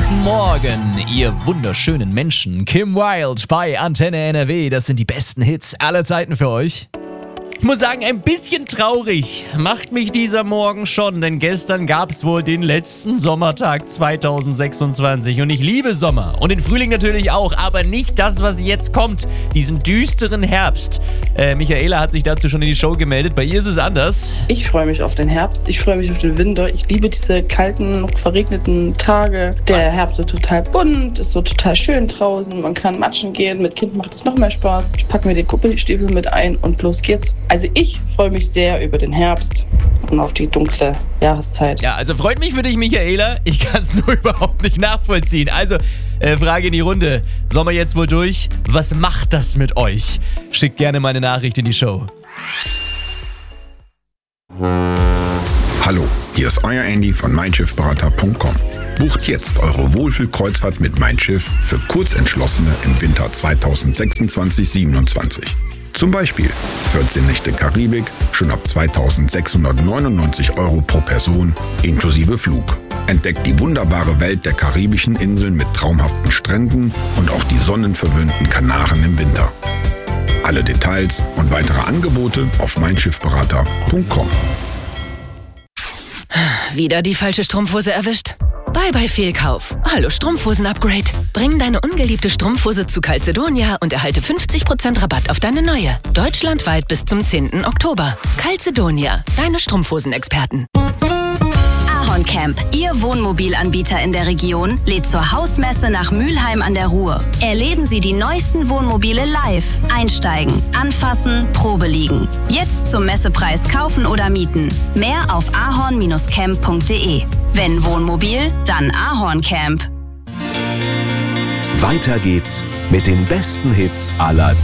Guten Morgen, ihr wunderschönen Menschen. Kim Wilde bei Antenne NRW. Das sind die besten Hits aller Zeiten für euch. Ich muss sagen, ein bisschen traurig macht mich dieser Morgen schon, denn gestern gab es wohl den letzten Sommertag 2026 und ich liebe Sommer und den Frühling natürlich auch, aber nicht das, was jetzt kommt, diesen düsteren Herbst. Michaela hat sich dazu schon in die Show gemeldet, bei ihr ist es anders. Ich freue mich auf den Herbst, ich freue mich auf den Winter, ich liebe diese kalten, verregneten Tage. Der Herbst ist total bunt, ist so total schön draußen, man kann matschen gehen, mit Kind macht es noch mehr Spaß. Ich packe mir den Kuppelstiefel mit ein und los geht's. Also ich freue mich sehr über den Herbst und auf die dunkle Jahreszeit. Ja, also freut mich für dich, Michaela. Ich kann es nur überhaupt nicht nachvollziehen. Also, Frage in die Runde. Sommer jetzt wohl durch? Was macht das mit euch? Schickt gerne mal eine Nachricht in die Show. Hallo, hier ist euer Andy von meinschiffberater.com. Bucht jetzt eure Wohlfühlkreuzfahrt mit Mein Schiff für Kurzentschlossene im Winter 2026-27. Zum Beispiel 14 Nächte Karibik, schon ab 2.699 € pro Person, inklusive Flug. Entdeckt die wunderbare Welt der karibischen Inseln mit traumhaften Stränden und auch die sonnenverwöhnten Kanaren im Winter. Alle Details und weitere Angebote auf meinschiffberater.com. Wieder die falsche Strumpfhose erwischt? Bye Fehlkauf. Hallo Strumpfhosen-Upgrade. Bring deine ungeliebte Strumpfhose zu Calzedonia und erhalte 50% Rabatt auf deine neue. Deutschlandweit bis zum 10. Oktober. Calzedonia, deine Strumpfhosenexperten. Ahorn Camp, Ihr Wohnmobilanbieter in der Region, lädt zur Hausmesse nach Mülheim an der Ruhr. Erleben Sie die neuesten Wohnmobile live. Einsteigen, anfassen, Probe liegen. Jetzt zum Messepreis kaufen oder mieten. Mehr auf ahorn-camp.de. Wenn Wohnmobil, dann Ahorn Camp. Weiter geht's mit den besten Hits aller Zeiten.